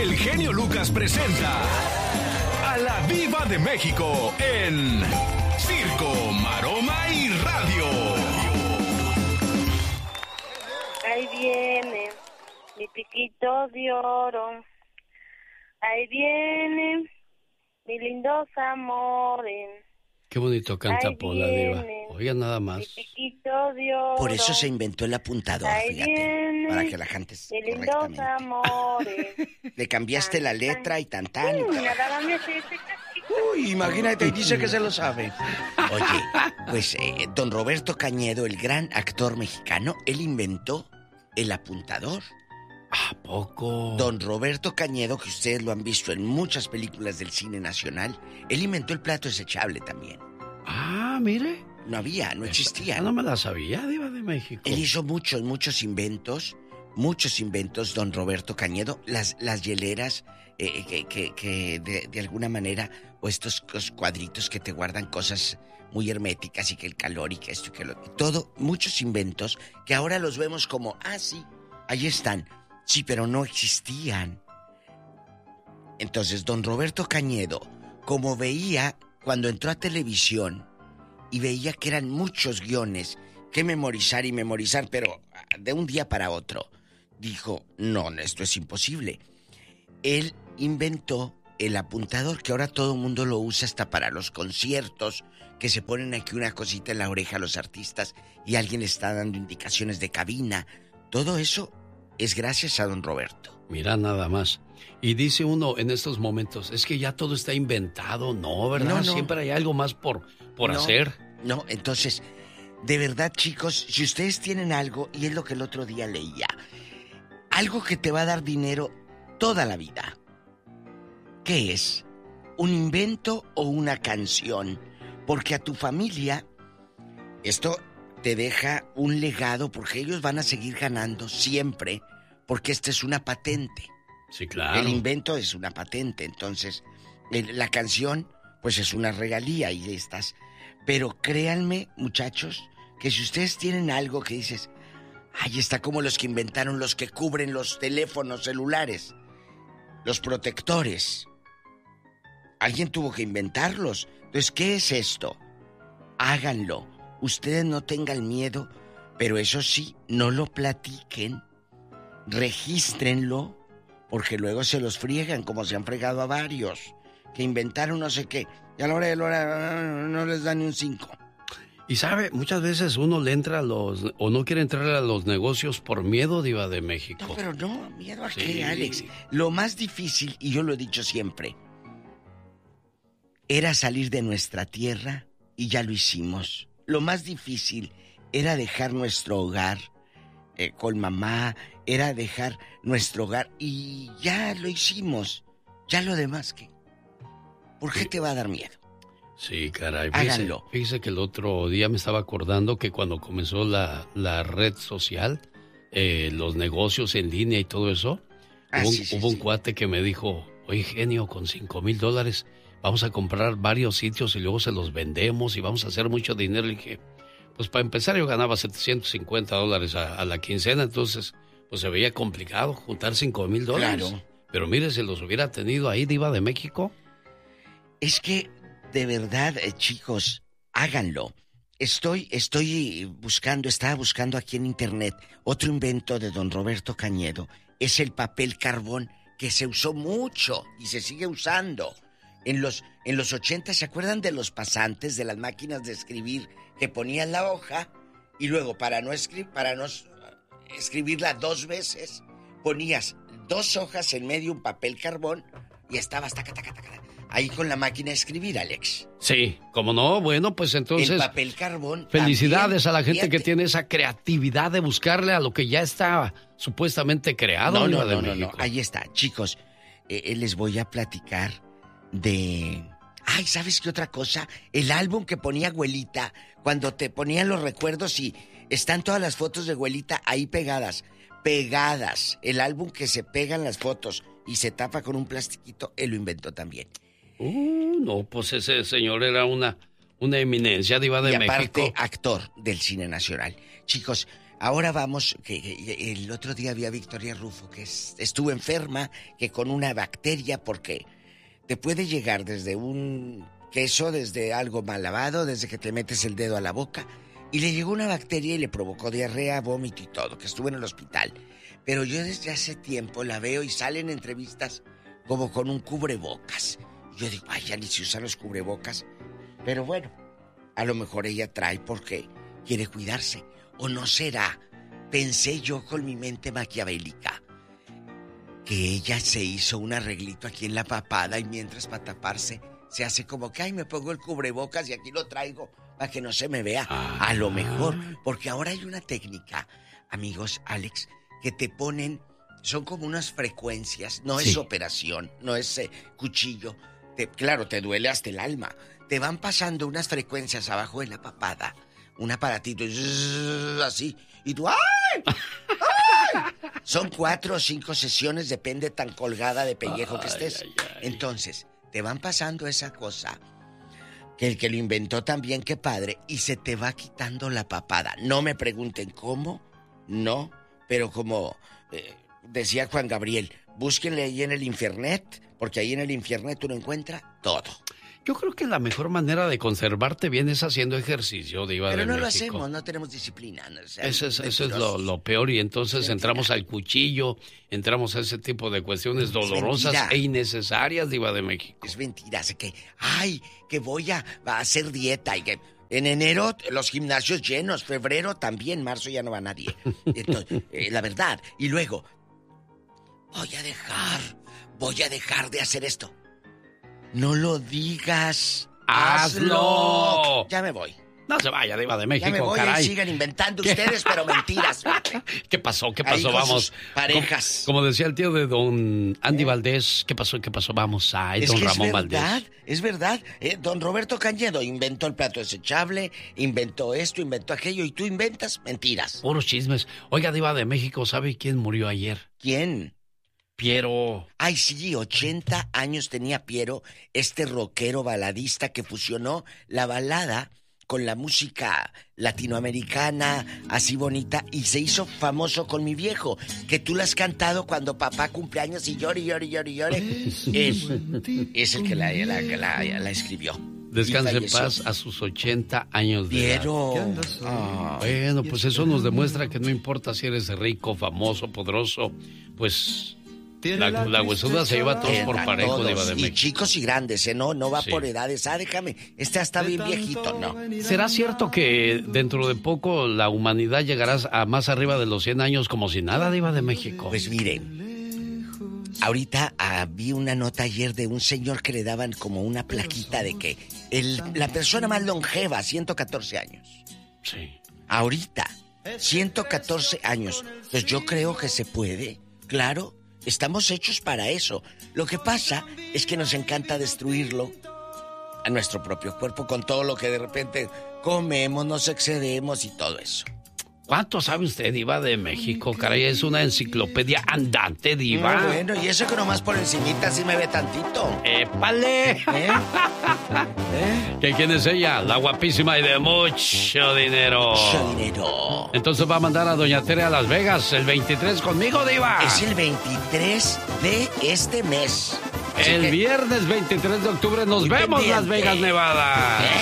el genio Lucas presenta a la Diva de México en Circo, Maroma y Radio. Ahí viene mi piquito de oro, ahí viene mi lindos amores. Qué bonito canta Pola, Diva. Oiga, nada más. Mi piquito de oro. Por eso se inventó el apuntador, fíjate, para que la gente mi lindos amores. Le cambiaste la letra y tan. Uy, imagínate, dice que se lo sabe. Oye, pues don Roberto Cañedo, el gran actor mexicano, él inventó el apuntador. ¿A poco? Don Roberto Cañedo, que ustedes lo han visto en muchas películas del cine nacional, él inventó el plato desechable también. Ah, mire. No existía. No me la sabía, Diva de México. Él hizo muchos inventos, don Roberto Cañedo. Las hieleras que de alguna manera, o estos cuadritos que te guardan cosas muy herméticas y que el calor y que esto y que lo... Todo, muchos inventos que ahora los vemos como, sí, ahí están. Sí, pero no existían. Entonces, don Roberto Cañedo, como veía cuando entró a televisión y veía que eran muchos guiones que memorizar, pero de un día para otro, dijo, no, esto es imposible. Él inventó el apuntador, que ahora todo el mundo lo usa hasta para los conciertos, que se ponen aquí una cosita en la oreja a los artistas y alguien le está dando indicaciones de cabina. Todo eso es gracias a don Roberto. Mira nada más. Y dice uno en estos momentos, es que ya todo está inventado, ¿no? ¿Verdad? No. Siempre hay algo más por hacer. No, entonces, de verdad, chicos, si ustedes tienen algo, y es lo que el otro día leía, algo que te va a dar dinero toda la vida, ¿qué es? ¿Un invento o una canción? Porque a tu familia, esto te deja un legado, porque ellos van a seguir ganando siempre, porque esta es una patente. Sí, claro. El invento es una patente, entonces la canción pues es una regalía y estas. Pero créanme, muchachos, que si ustedes tienen algo que dices, está como los que inventaron los que cubren los teléfonos celulares, los protectores. Alguien tuvo que inventarlos. Entonces, ¿qué es esto? Háganlo. Ustedes no tengan miedo, pero eso sí, no lo platiquen. Regístrenlo, porque luego se los friegan, como se han fregado a varios, que inventaron no sé qué, y a la hora de la hora no les dan ni un 5. Y sabe, muchas veces uno le entra o no quiere entrar a los negocios por miedo, Diva de México. No, pero no, miedo a qué, Alex. Lo más difícil, y yo lo he dicho siempre, era salir de nuestra tierra, y ya lo hicimos. Lo más difícil era dejar nuestro hogar con mamá, era dejar nuestro hogar, y ya lo hicimos. Ya lo demás, ¿qué? ¿Por qué te va a dar miedo? Sí, caray. Háganlo. Fíjese que el otro día me estaba acordando que cuando comenzó la red social, los negocios en línea y todo eso, hubo un cuate que me dijo, oye, genio, con $5,000 vamos a comprar varios sitios y luego se los vendemos y vamos a hacer mucho dinero. Le dije, pues para empezar yo ganaba $750 a la quincena, entonces pues se veía complicado juntar $5,000. Claro. Pero mire, si los hubiera tenido ahí, Diva de México. Es que, de verdad, chicos, háganlo. Estaba buscando aquí en internet otro invento de don Roberto Cañedo. Es el papel carbón, que se usó mucho y se sigue usando. En los 80, ¿se acuerdan de los pasantes, de las máquinas de escribir que ponían la hoja y luego para no escribirla 2 veces, ponías 2 hojas en medio, un papel carbón y estabas ahí con la máquina de escribir, Alex? Sí, ¿cómo no? Bueno, pues entonces... El papel carbón. Felicidades también, a la gente que tiene esa creatividad de buscarle a lo que ya está supuestamente creado. No. Ahí está, chicos. Les voy a platicar de... ¿sabes qué otra cosa? El álbum que ponía abuelita, cuando te ponían los recuerdos y están todas las fotos de abuelita ahí pegadas. El álbum que se pegan las fotos y se tapa con un plastiquito, él lo inventó también. No, pues ese señor era una eminencia, Diva de México. Y aparte, actor del cine nacional. Chicos, ahora vamos, que el otro día vi a Victoria Rufo, que estuvo enferma, que con una bacteria, porque te puede llegar desde un queso, desde algo mal lavado, desde que te metes el dedo a la boca, y le llegó una bacteria y le provocó diarrea, vómito y todo, que estuvo en el hospital. Pero yo desde hace tiempo la veo y sale en entrevistas como con un cubrebocas. Yo digo, ay, ya ni se usan los cubrebocas. Pero bueno, a lo mejor ella trae porque quiere cuidarse. ¿O no será? Pensé yo con mi mente maquiavélica que ella se hizo un arreglito aquí en la papada y mientras para taparse se hace como que, ay, me pongo el cubrebocas y aquí lo traigo para que no se me vea. A lo mejor, porque ahora hay una técnica, amigos, Alex, que te ponen, son como unas frecuencias, no es operación, no es cuchillo. Claro, te duele hasta el alma. Te van pasando unas frecuencias abajo de la papada, un aparatito así, y tú, ¡ay! ¡Ay! Son 4 o 5 sesiones, depende tan colgada de pellejo que estés. Entonces, te van pasando esa cosa, que el que lo inventó también, qué padre, y se te va quitando la papada. No me pregunten cómo, no, pero como decía Juan Gabriel, búsquenle ahí en el Infernet, porque ahí en el Infernet uno encuentra todo. Yo creo que la mejor manera de conservarte bien es haciendo ejercicio, Diva de México. Pero no lo hacemos, no tenemos disciplina. No, o sea, eso es lo peor, y entonces entramos al cuchillo, entramos a ese tipo de cuestiones dolorosas e innecesarias, Diva de México. Es mentira, sé que, ay, que voy a hacer dieta y que en enero los gimnasios llenos, febrero también, marzo ya no va nadie. Entonces, la verdad, y luego, voy a dejar de hacer esto. No lo digas. ¡Hazlo! Ya me voy. No se vaya, Diva de México, ya me voy, caray. Y sigan inventando ustedes, pero mentiras. ¿Qué pasó? Ahí Vamos. Parejas. Como decía el tío de don Andy Valdés, ¿qué pasó? Vamos a don Ramón Valdés. Es verdad. Don Roberto Cañedo inventó el plato desechable, inventó esto, inventó aquello, y tú inventas mentiras. Puros chismes. Oiga, Diva de México, ¿sabe quién murió ayer? ¿Quién? Piero. Ay, sí, 80 años tenía Piero, este rockero baladista que fusionó la balada con la música latinoamericana, así bonita, y se hizo famoso con Mi Viejo, que tú la has cantado cuando papá cumpleaños y llore. Él es el que la escribió. Descanse en paz a sus 80 años de Piero. edad. Bueno, pues eso nos demuestra que no importa si eres rico, famoso, poderoso, pues la huesuda se lleva a todos por parejo, Diva de México. Y chicos y grandes, no va por edades. Déjame, este está bien viejito, no. ¿Será cierto que dentro de poco la humanidad llegará a más arriba de los 100 años como si nada, Diva de México? Pues miren, ahorita vi una nota ayer de un señor que le daban como una plaquita de que la persona más longeva, 114 años. Sí. Ahorita, 114 años. Pues yo creo que se puede, claro. Estamos hechos para eso. Lo que pasa es que nos encanta destruirlo a nuestro propio cuerpo con todo lo que de repente comemos, nos excedemos y todo eso. ¿Cuánto sabe usted, Diva de México? Caray, es una enciclopedia andante, Diva. Bueno, y eso que nomás por encimita sí me ve tantito. ¡Épale! ¿Que quién es ella? La guapísima y de mucho dinero. Mucho dinero. Entonces va a mandar a Doña Tere a Las Vegas el 23 conmigo, Diva. Es el 23 de este mes. El viernes 23 de octubre nos vemos en Las Vegas, Nevada.